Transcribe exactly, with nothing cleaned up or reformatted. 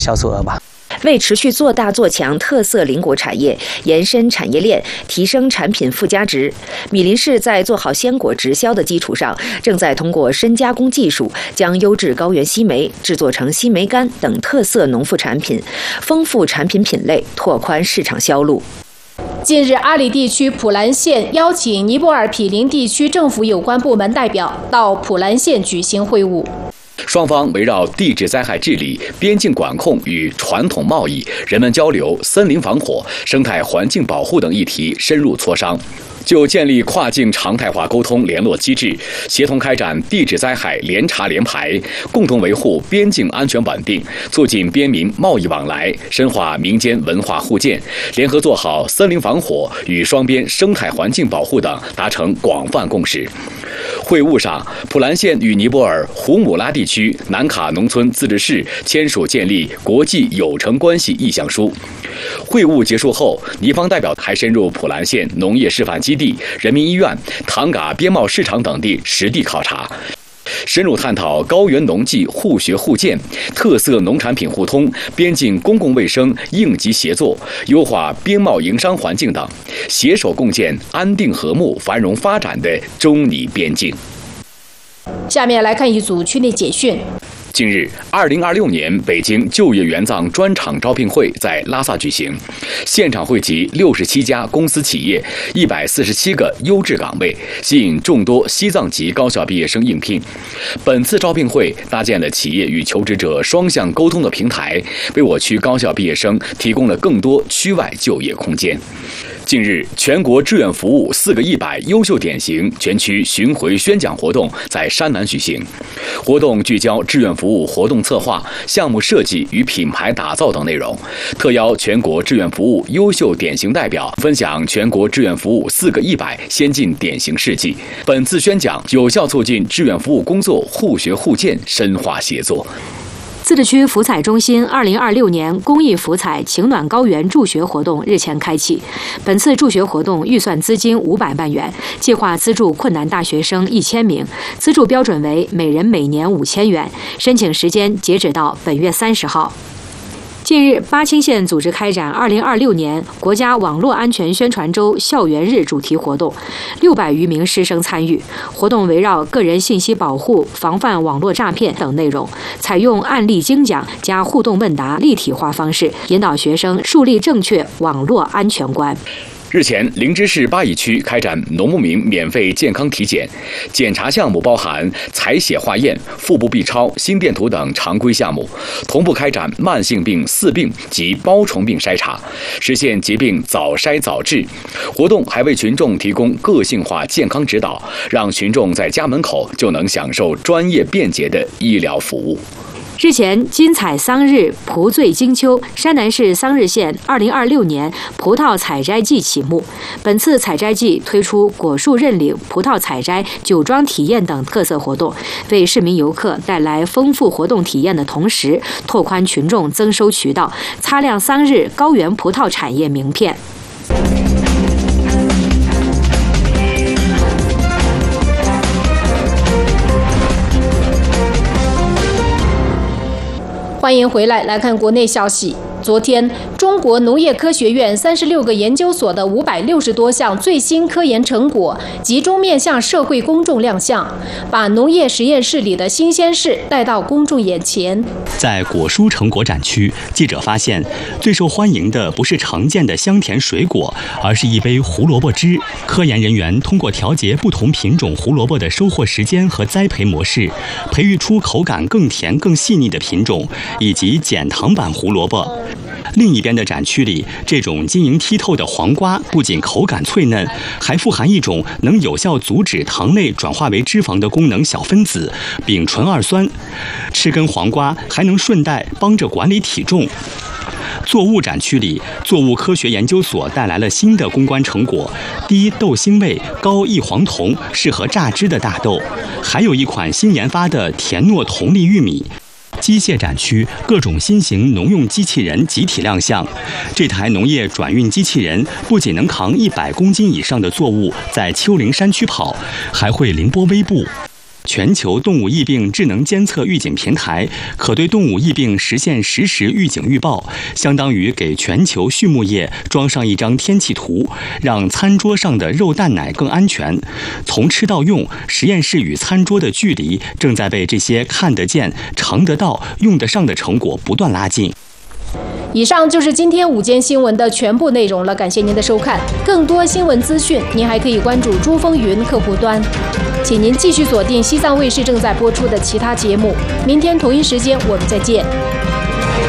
销售额吧。 为持续做大做强特色邻国产业，延伸产业链，提升产品附加值，米林市在做好鲜果直销的基础上，正在通过深加工技术，将优质高原西梅制作成西梅干等特色农副产品，丰富产品品类，拓宽市场销路。 近日，阿里地区普兰县邀请尼泊尔毗邻地区政府有关部门代表到普兰县举行会晤。 双方围绕地质灾害治理、边境管控与传统贸易、人们交流、森林防火、生态环境保护等议题深入磋商。就建立跨境常态化沟通联络机制，协同开展地质灾害联查联排，共同维护边境安全稳定，促进边民贸易往来，深化民间文化互鉴，联合做好森林防火与双边生态环境保护等，达成广泛共识。会晤上，普兰县与尼泊尔胡姆拉地区南卡农村自治市签署建立国际友城关系意向书。会晤结束后，尼方代表还深入普兰县农业示范基地、人民医院、唐嘎边贸市场等地实地考察，深入探讨高原农技互学互鉴、特色农产品互通、边境公共卫生应急协作、优化边贸营商环境等，携手共建安定和睦、繁荣发展的中尼边境。 下面来看一组区内简讯。 近日，二零二六年北京就业援藏专场招聘会在拉萨举行，现场汇集六十七家公司企业，一百四十七个优质岗位，吸引众多西藏籍高校毕业生应聘。本次招聘会搭建了企业与求职者双向沟通的平台，为我区高校毕业生提供了更多区外就业空间。近日，全国志愿服务四个一百优秀典型全区巡回宣讲活动在山南举行。活动聚焦志愿服务活动策划、项目设计与品牌打造等内容，特邀全国志愿服务优秀典型代表分享全国志愿服务四个一百先进典型事迹。本次宣讲有效促进志愿服务工作互学互鉴、深化协作。 自治区福彩中心二零二六年公益福彩情暖高原助学活动日前开启。本次助学活动预算资金五百万元，计划资助困难大学生一千名，资助标准为每人每年五千元，申请时间截止到本月三十号。近日，巴清县组织开展二零二六年国家网络安全宣传周校园日主题活动，六百余名师生参与。活动围绕个人信息保护、防范网络诈骗等内容，采用案例精讲加互动问答立体化方式，引导学生树立正确网络安全观。 日前，灵芝市巴以区开展农牧民免费健康体检，检查项目包含采血化验、腹部 B 超、心电图等常规项目，同步开展慢性病四病及包虫病筛查，实现疾病早筛早治。活动还为群众提供个性化健康指导，让群众在家门口就能享受专业便捷的医疗服务。 日前，金采桑日蒲醉金秋，山南市桑日县二零二六年葡萄采摘季启幕。本次采摘季推出果树认领、葡萄采摘、酒庄体验等特色活动，为市民游客带来丰富活动体验的同时，拓宽群众增收渠道，擦亮桑日高原葡萄产业名片。 欢迎回来，来看国内消息。昨天，中国农业科学院三十六个研究所的五百六十多项最新科研成果集中面向社会公众亮相，把农业实验室里的新鲜事带到公众眼前。 在果蔬成果展区，记者发现，最受欢迎的不是常见的香甜水果，而是一杯胡萝卜汁。科研人员通过调节不同品种胡萝卜的收获时间和栽培模式，培育出口感更甜、更细腻的品种，以及减糖版胡萝卜。另一边的展区里，这种晶莹剔透的黄瓜不仅口感脆嫩，还富含一种能有效阻止糖类转化为脂肪的功能小分子丙醇二酸。吃根黄瓜还能顺带帮着管理体重。作物展区里，作物科学研究所带来了新的攻关成果：低豆腥味、高异黄酮，适合榨汁的大豆；还有一款新研发的甜糯酮粒玉米。机械展区，各种新型农用机器人集体亮相。这台农业转运机器人不仅能扛一百公斤以上的作物在丘陵山区跑，还会凌波微步。 全球动物疫病智能监测预警平台可对动物疫病实现实时预警预报，相当于给全球畜牧业装上一张天气图，让餐桌上的肉蛋奶更安全。从吃到用，实验室与餐桌的距离正在被这些看得见、尝得到、用得上的成果不断拉近。 以上就是今天午间新闻的全部内容了，感谢您的收看。更多新闻资讯，您还可以关注珠风云客户端。请您继续锁定西藏卫视正在播出的其他节目。明天同一时间我们再见。